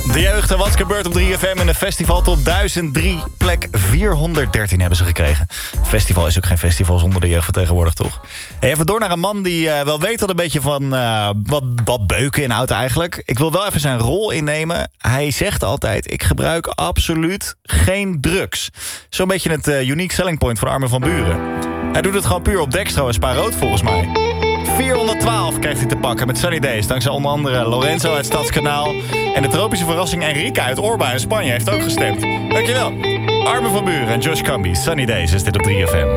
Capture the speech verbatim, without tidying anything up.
De jeugd en wat gebeurt op drie F M in de festival top duizend drie. Plek vierhonderddertien hebben ze gekregen. Festival is ook geen festival zonder de jeugd van tegenwoordig, toch? Hey, even door naar een man die uh, wel weet wat een beetje van uh, wat, wat beuken inhoudt eigenlijk. Ik wil wel even zijn rol innemen. Hij zegt altijd, ik gebruik absoluut geen drugs. Zo'n beetje het uh, unique selling point van Armin van Buuren. Hij doet het gewoon puur op Dextro en Spa Rood volgens mij. vierhonderdtwaalf krijgt hij te pakken met Sunny Days. Dankzij onder andere Lorenzo uit Stadskanaal. En de tropische verrassing Enrique uit Orba in Spanje heeft ook gestemd. Dankjewel. Armin van Buuren en Josh Cambi. Sunny Days is dit op drie F M.